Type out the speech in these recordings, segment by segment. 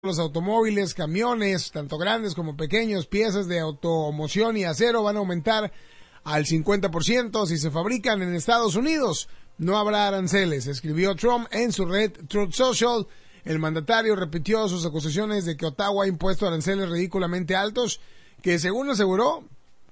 Los automóviles, camiones, tanto grandes como pequeños, piezas de automoción y acero van a aumentar al 50% si se fabrican en Estados Unidos. No habrá aranceles, escribió Trump en su red Truth Social. El mandatario repitió sus acusaciones de que Ottawa ha impuesto aranceles ridículamente altos que, según aseguró,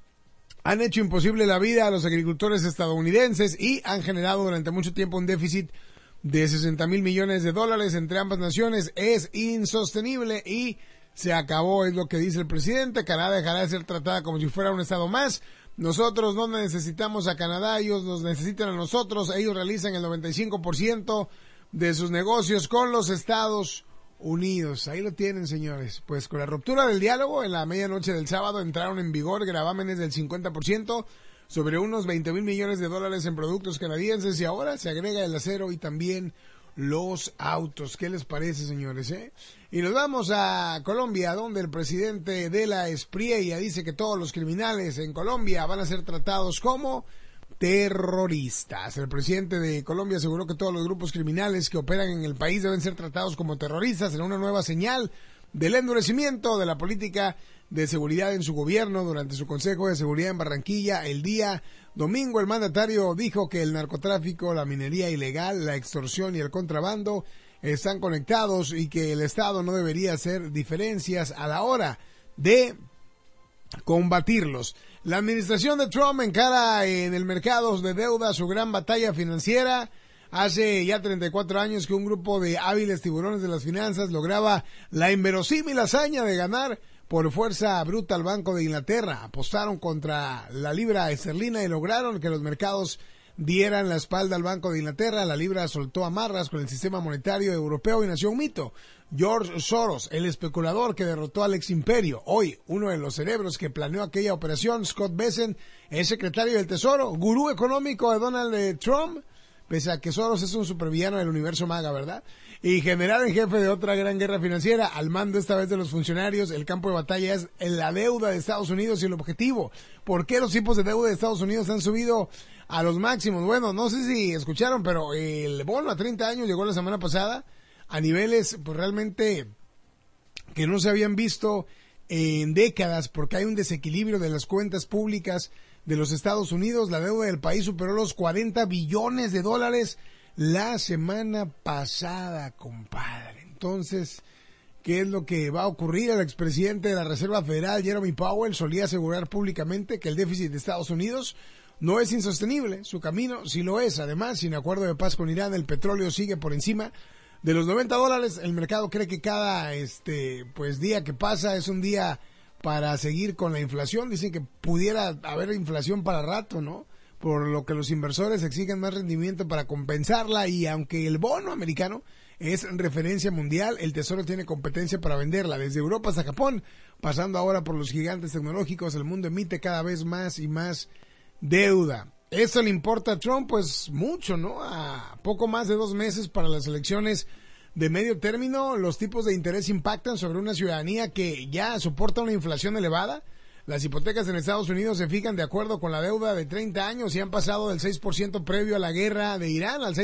han hecho imposible la vida a los agricultores estadounidenses y han generado durante mucho tiempo un déficit de 60,000 millones de dólares entre ambas naciones. Es insostenible y se acabó, es lo que dice el presidente. Canadá dejará de ser tratada como si fuera un estado más. Nosotros no necesitamos a Canadá, ellos nos necesitan a nosotros. Ellos realizan el 95% de sus negocios con los Estados Unidos. Ahí lo tienen, señores. Pues con la ruptura del diálogo en la medianoche del sábado entraron en vigor gravámenes del 50% sobre unos 20,000 millones de dólares en productos canadienses y ahora se agrega el acero y también los autos. ¿Qué les parece, señores? Y nos vamos a Colombia, donde el presidente de la Espriella dice que todos los criminales en Colombia van a ser tratados como terroristas. El presidente de Colombia aseguró que todos los grupos criminales que operan en el país deben ser tratados como terroristas en una nueva señal del endurecimiento de la política de seguridad en su gobierno. Durante su Consejo de Seguridad en Barranquilla el día domingo, el mandatario dijo que el narcotráfico, la minería ilegal, la extorsión y el contrabando están conectados y que el Estado no debería hacer diferencias a la hora de combatirlos. La administración de Trump encara en el mercado de deuda su gran batalla financiera. Hace ya 34 años que un grupo de hábiles tiburones de las finanzas lograba la inverosímil hazaña de ganar por fuerza bruta al Banco de Inglaterra. Apostaron contra la libra esterlina y lograron que los mercados dieran la espalda al Banco de Inglaterra. La libra soltó amarras con el sistema monetario europeo y nació un mito. George Soros, el especulador que derrotó al ex imperio, hoy uno de los cerebros que planeó aquella operación. Scott Bessent es secretario del Tesoro, gurú económico de Donald Trump, pese a que Soros es un supervillano del universo MAGA, ¿verdad? Y general en jefe de otra gran guerra financiera, al mando esta vez de los funcionarios. El campo de batalla es la deuda de Estados Unidos y el objetivo. ¿Por qué los tipos de deuda de Estados Unidos han subido a los máximos? Bueno, no sé si escucharon, pero el bono a 30 años llegó la semana pasada a niveles pues realmente que no se habían visto en décadas, porque hay un desequilibrio de las cuentas públicas de los Estados Unidos. La deuda del país superó los 40 billones de dólares la semana pasada, compadre. Entonces, ¿qué es lo que va a ocurrir? El expresidente de la Reserva Federal, Jerome Powell, solía asegurar públicamente que el déficit de Estados Unidos no es insostenible. Su camino sí lo es. Además, sin acuerdo de paz con Irán, el petróleo sigue por encima de los $90. El mercado cree que cada día que pasa es un día para seguir con la inflación. Dicen que pudiera haber inflación para rato, ¿no? Por lo que los inversores exigen más rendimiento para compensarla, y aunque el bono americano es referencia mundial, el Tesoro tiene competencia para venderla. Desde Europa hasta Japón, pasando ahora por los gigantes tecnológicos, el mundo emite cada vez más y más deuda. Eso le importa a Trump, pues mucho, ¿no? A poco más de 2 meses para las elecciones de medio término, los tipos de interés impactan sobre una ciudadanía que ya soporta una inflación elevada. Las hipotecas en Estados Unidos se fijan de acuerdo con la deuda de 30 años y han pasado del 6% previo a la guerra de Irán al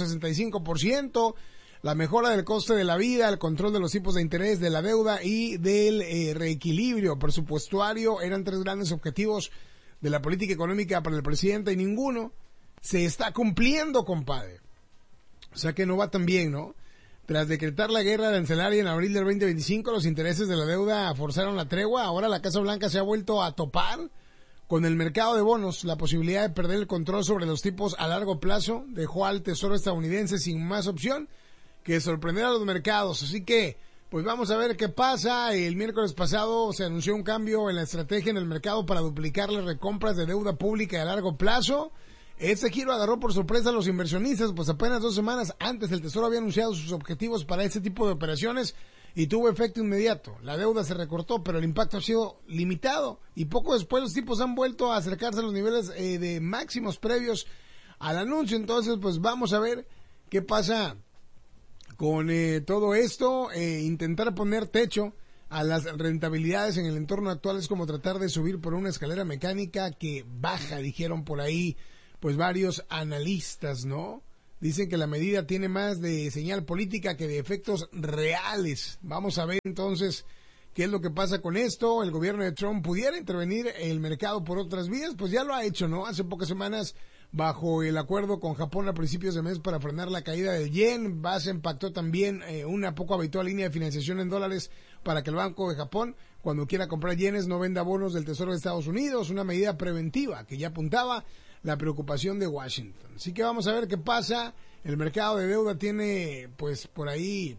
6.65%. La mejora del coste de la vida, el control de los tipos de interés, de la deuda y del reequilibrio presupuestario eran 3 grandes objetivos de la política económica para el presidente, y ninguno se está cumpliendo, compadre. O sea que no va tan bien, ¿no? Tras decretar la guerra arancelaria en abril del 2025, los intereses de la deuda forzaron la tregua. Ahora la Casa Blanca se ha vuelto a topar con el mercado de bonos. La posibilidad de perder el control sobre los tipos a largo plazo dejó al Tesoro estadounidense sin más opción que sorprender a los mercados. Así que, pues vamos a ver qué pasa. El miércoles pasado se anunció un cambio en la estrategia en el mercado para duplicar las recompras de deuda pública a largo plazo. Este giro agarró por sorpresa a los inversionistas, pues apenas 2 semanas antes el Tesoro había anunciado sus objetivos para este tipo de operaciones y tuvo efecto inmediato. La deuda se recortó, pero el impacto ha sido limitado, y poco después los tipos han vuelto a acercarse a los niveles de máximos previos al anuncio. Entonces, pues vamos a ver qué pasa con todo esto. Intentar poner techo a las rentabilidades en el entorno actual es como tratar de subir por una escalera mecánica que baja, dijeron por ahí pues varios analistas, ¿no? Dicen que la medida tiene más de señal política que de efectos reales. Vamos a ver entonces qué es lo que pasa con esto. El gobierno de Trump pudiera intervenir en el mercado por otras vías, pues ya lo ha hecho, ¿no? Hace pocas semanas, bajo el acuerdo con Japón a principios de mes para frenar la caída del yen, Biden pactó también una poco habitual línea de financiación en dólares para que el Banco de Japón, cuando quiera comprar yenes, no venda bonos del Tesoro de Estados Unidos, una medida preventiva que ya apuntaba la preocupación de Washington. Así que vamos a ver qué pasa. El mercado de deuda tiene, pues, por ahí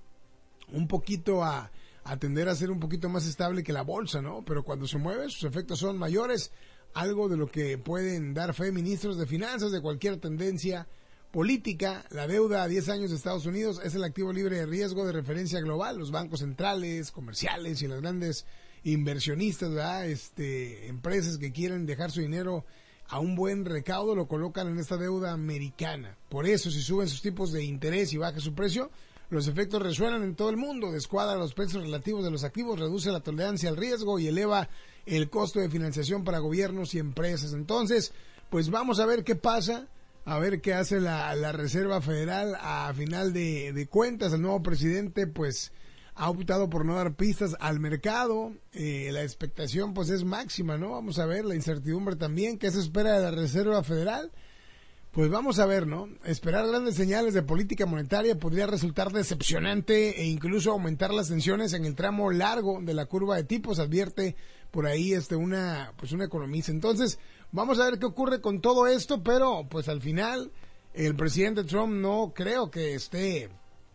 un poquito a tender a ser un poquito más estable que la bolsa, ¿no? Pero cuando se mueve, sus efectos son mayores, algo de lo que pueden dar fe ministros de finanzas de cualquier tendencia política. La deuda a 10 años de Estados Unidos es el activo libre de riesgo de referencia global. Los bancos centrales, comerciales y las grandes inversionistas, ¿verdad? Empresas que quieren dejar su dinero a un buen recaudo lo colocan en esta deuda americana. Por eso, si suben sus tipos de interés y baja su precio, los efectos resuenan en todo el mundo, descuadra los precios relativos de los activos, reduce la tolerancia al riesgo y eleva el costo de financiación para gobiernos y empresas. Entonces, pues vamos a ver qué pasa, a ver qué hace la Reserva Federal a final de cuentas. El nuevo presidente, pues, ha optado por no dar pistas al mercado. La expectación, pues, es máxima, ¿no? Vamos a ver, la incertidumbre también. ¿Qué se espera de la Reserva Federal? Pues vamos a ver, ¿no? Esperar grandes señales de política monetaria podría resultar decepcionante e incluso aumentar las tensiones en el tramo largo de la curva de tipos, advierte por ahí una economista. Entonces, vamos a ver qué ocurre con todo esto, pero pues al final el presidente Trump no creo que esté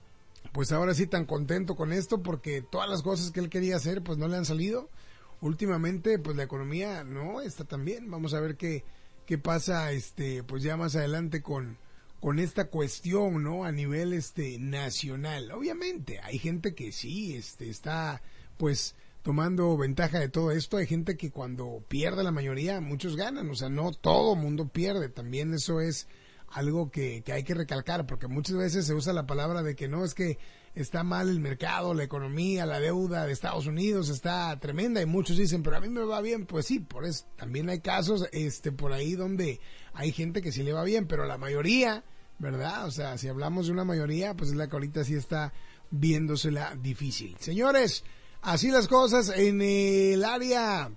pues ahora sí tan contento con esto, porque todas las cosas que él quería hacer pues no le han salido. Últimamente pues la economía no está tan bien. Vamos a ver qué pasa pues ya más adelante con esta cuestión, ¿no? A nivel nacional. Obviamente hay gente que sí está pues tomando ventaja de todo esto. Hay gente que cuando pierde la mayoría, muchos ganan, o sea, no todo mundo pierde. También eso es algo que hay que recalcar, porque muchas veces se usa la palabra de que no, es que está mal el mercado, la economía, la deuda de Estados Unidos está tremenda, y muchos dicen, pero a mí me va bien. Pues sí, por eso también hay casos por ahí donde hay gente que sí le va bien, pero la mayoría, ¿verdad? O sea, si hablamos de una mayoría, pues es la que ahorita sí está viéndosela difícil. Señores, así las cosas en el área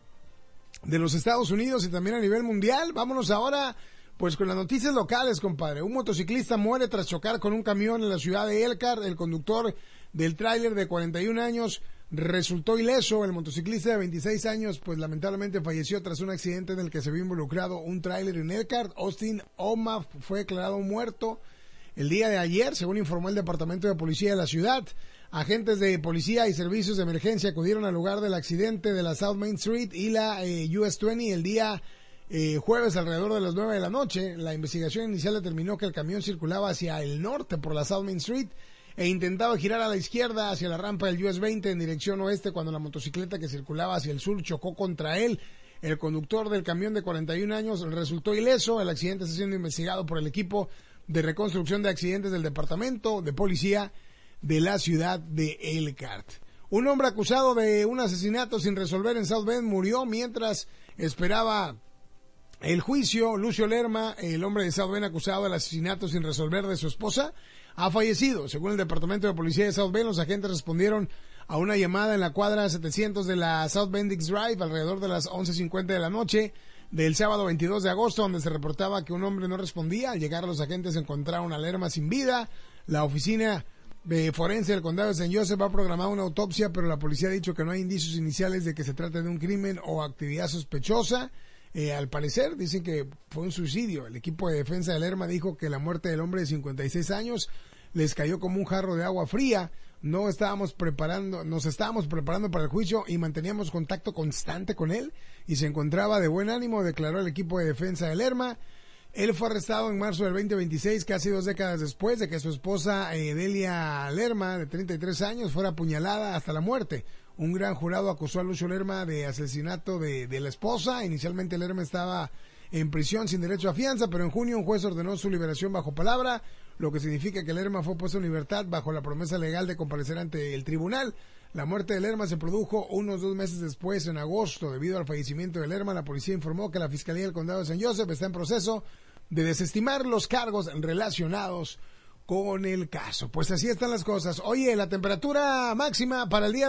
de los Estados Unidos y también a nivel mundial. Vámonos ahora pues con las noticias locales, compadre. Un motociclista muere tras chocar con un camión en la ciudad de Elkhart. El conductor del tráiler de 41 años resultó ileso. El motociclista de 26 años pues lamentablemente falleció tras un accidente en el que se vio involucrado un tráiler en Elkhart. Austin Oma fue declarado muerto el día de ayer, según informó el Departamento de Policía de la ciudad. Agentes de policía y servicios de emergencia acudieron al lugar del accidente de la South Main Street y la US 20 el día jueves alrededor de las 9 de la noche. La investigación inicial determinó que el camión circulaba hacia el norte por la South Main Street e intentaba girar a la izquierda hacia la rampa del US 20 en dirección oeste cuando la motocicleta que circulaba hacia el sur chocó contra él. El conductor del camión de 41 años resultó ileso. El accidente está siendo investigado por el equipo de reconstrucción de accidentes del Departamento de Policía de la ciudad de Elkhart. Un hombre acusado de un asesinato sin resolver en South Bend murió mientras esperaba el juicio. Lucio Lerma, el hombre de South Bend acusado del asesinato sin resolver de su esposa, ha fallecido. Según el Departamento de Policía de South Bend, los agentes respondieron a una llamada en la cuadra 700 de la South Bendix Drive alrededor de las 11:50 de la noche del sábado 22 de agosto, donde se reportaba que un hombre no respondía. Al llegar, los agentes encontraron a Lerma sin vida. La oficina de forense del condado de St. Joseph ha programado una autopsia, pero la policía ha dicho que no hay indicios iniciales de que se trate de un crimen o actividad sospechosa. Al parecer dicen que fue un suicidio. El equipo de defensa de Lerma dijo que la muerte del hombre de 56 años les cayó como un jarro de agua fría. Nos estábamos preparando para el juicio y manteníamos contacto constante con él y se encontraba de buen ánimo, declaró el equipo de defensa de Lerma. Él fue arrestado en marzo del 2026, casi 2 décadas después de que su esposa Delia Lerma, de 33 años, fuera apuñalada hasta la muerte. Un gran jurado acusó a Lucio Lerma de asesinato de la esposa. Inicialmente Lerma estaba en prisión sin derecho a fianza, pero en junio un juez ordenó su liberación bajo palabra, lo que significa que Lerma fue puesto en libertad bajo la promesa legal de comparecer ante el tribunal. La muerte de Lerma se produjo unos 2 meses después, en agosto. Debido al fallecimiento de Lerma, la policía informó que la Fiscalía del Condado de St. Joseph está en proceso de desestimar los cargos relacionados con el caso. Pues así están las cosas. Oye, la temperatura máxima para el día